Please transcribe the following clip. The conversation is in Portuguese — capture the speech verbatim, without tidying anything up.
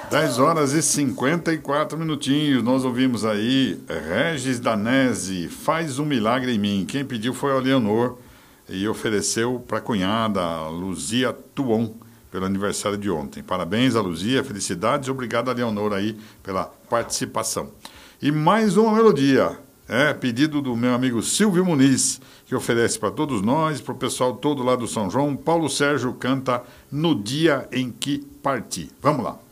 dez horas e cinquenta e quatro minutinhos. Nós ouvimos aí Regis Danese, Faz um Milagre em Mim. Quem pediu foi a Leonor e ofereceu para a cunhada Luzia Tuon pelo aniversário de ontem. Parabéns a Luzia, felicidades e obrigado a Leonor aí pela participação. E mais uma melodia, é pedido do meu amigo Silvio Muniz, que oferece para todos nós, para o pessoal todo lá do São João. Paulo Sérgio canta No Dia em que Parti. Vamos lá.